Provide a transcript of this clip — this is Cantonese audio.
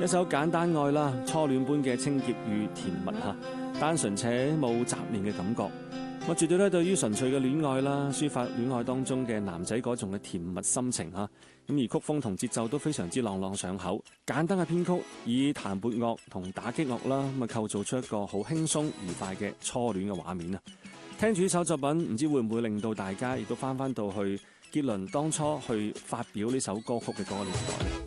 一首簡單愛啦，初戀般嘅清潔與甜蜜嚇，單純且冇雜念嘅感覺。我絕對咧對於純粹嘅戀愛啦，抒發戀愛當中嘅男仔嗰種嘅甜蜜心情嚇。咁而曲風同節奏都非常之朗朗上口，簡單嘅編曲以彈撥樂同打擊樂啦，咁啊構造出一個好輕鬆愉快嘅初戀嘅畫面啊！聽住呢首作品，唔知會唔會令到大家亦都翻到去傑倫當初去發表呢首歌曲嘅嗰個年代。